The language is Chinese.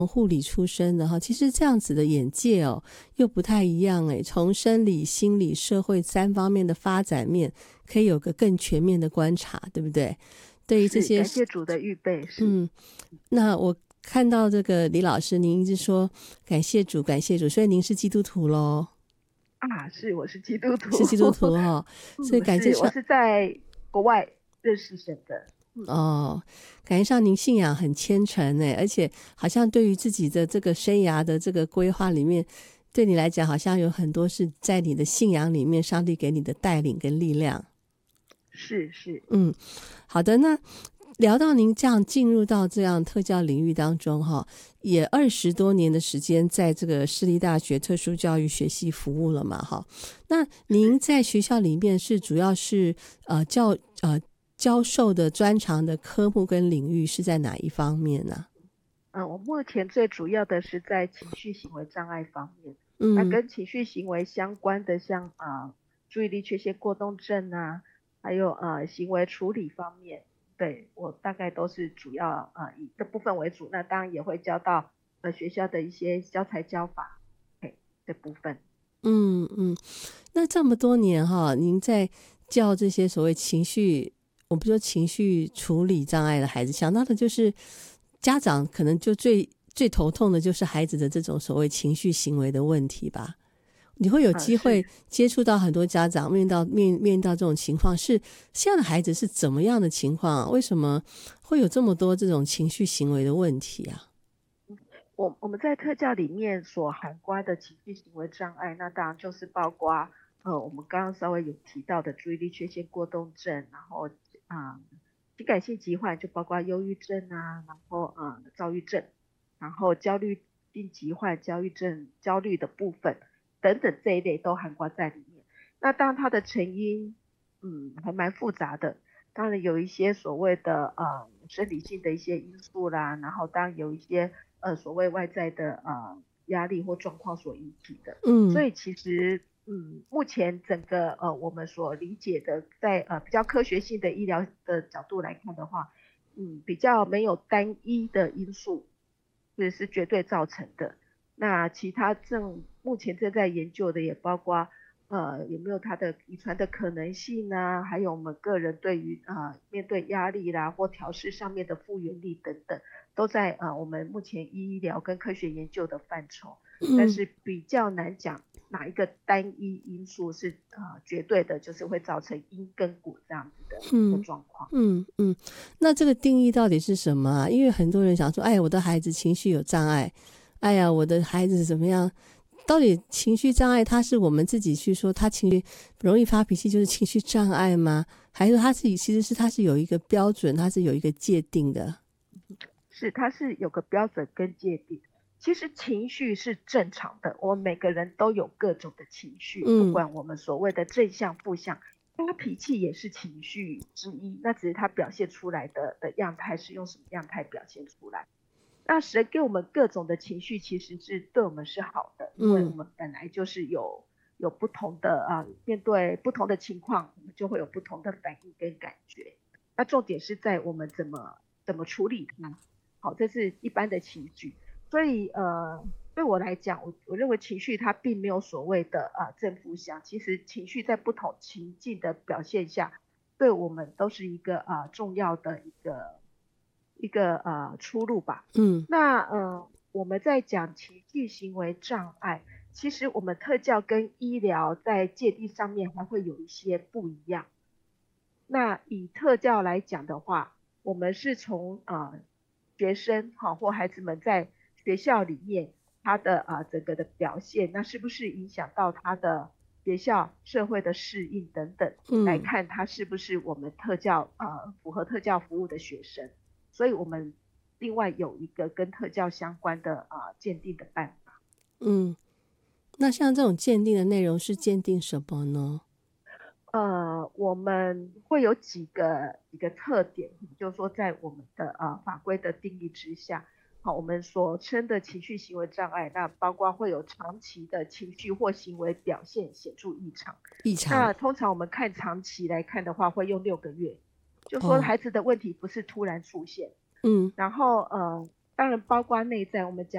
护理出身的哈，其实这样子的眼界又不太一样从生理、心理、社会三方面的发展面，可以有个更全面的观察，对不对？对于这些， 感谢主的预备。 那我看到这个李老师，您一直说感谢主，感谢主，所以您是基督徒咯？ 我是基督徒。 是基督徒所以感觉上我是在国外认识神的。 感觉上您信仰很虔诚而且好像对于自己的这个生涯的这个规划里面，对你来讲好像有很多是在你的信仰里面上帝给你的带领跟力量。 是好的。那聊到您这样进入到这样特教领域当中也20多年的时间在这个市立大学特殊教育学系服务了嘛那您在学校里面是主要是教授的专长的科目跟领域是在哪一方面呢？ 我目前最主要的是在情绪行为障碍方面。那跟情绪行为相关的像注意力缺陷过动症还有行为处理方面，对，我大概都是主要以这部分为主。那当然也会教到学校的一些教材教法这部分。 那这么多年您在教这些所谓情绪，我不说情绪处理障碍的孩子，想到的就是家长可能就最头痛的就是孩子的这种所谓情绪行为的问题吧。你会有机会接触到很多家长面临到这种情况，是现在的孩子是怎么样的情况为什么会有这么多这种情绪行为的问题啊？ 我们在特教里面所涵盖的情绪行为障碍，那当然就是包括我们刚刚稍微有提到的注意力缺陷过动症，然后情感性疾患就包括忧郁症然后躁郁症，然后焦虑性疾患、焦虑症、焦虑的部分等等，这一类都涵盖在里面。那当然它的成因还蛮复杂的，当然有一些所谓的生理性的一些因素啦，然后当然有一些所谓外在的压力或状况所引起的。所以其实目前整个我们所理解的在比较科学性的医疗的角度来看的话，比较没有单一的因素是绝对造成的。那其他目前正在研究的也包括有没有它的遗传的可能性还有我们个人对于面对压力啦或调试上面的复原力等等，都在我们目前医疗跟科学研究的范畴。但是比较难讲哪一个单一因素是绝对的，就是会造成因跟果这样子的状况。 那这个定义到底是什么啊？因为很多人想说，哎呀，我的孩子情绪有障碍，哎呀，我的孩子怎么样？到底情绪障碍，它是我们自己去说他情绪容易发脾气就是情绪障碍吗？还是他其实它是有一个标准，它是有一个界定的？ 它是有个标准跟界定。其实情绪是正常的，我们每个人都有各种的情绪，不管我们所谓的正向负向，发脾气也是情绪之一，那只是它表现出来的样态是用什么样态表现出来。那神给我们各种的情绪其实是对我们是好的，因为我们本来就是有不同的面对不同的情况，我们就会有不同的反应跟感觉。那重点是在我们怎么处理它。好，这是一般的情绪。所以对我来讲，我认为情绪它并没有所谓的正负向，其实情绪在不同情境的表现下，对我们都是一个重要的一个出路吧。那我们在讲情绪行为障碍，其实我们特教跟医疗在界定上面还会有一些不一样。那以特教来讲的话，我们是从学生或孩子们在学校里面他的整个的表现，那是不是影响到他的学校社会的适应等等，来看他是不是我们特教符合特教服务的学生。所以我们另外有一个跟特教相关的鉴定的办法。 那像这种鉴定的内容是鉴定什么呢？ 我们会有几个特点，就是说在我们的法规的定义之下，好，我们所称的情绪行为障碍，那包括会有长期的情绪或行为表现显著异常。那通常我们看长期来看的话，会用6个月，就说孩子的问题不是突然出现。然后当然包括内在，我们讲